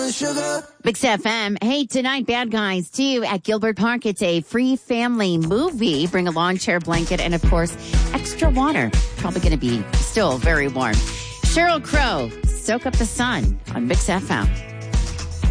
and sugar. Mix FM. Hey, tonight, Bad Guys 2 at Gilbert Park. It's a free family movie. Bring a lawn chair, blanket, and, of course, extra water. Probably going to be still very warm. Sheryl Crow, Soak Up the Sun on Mix FM.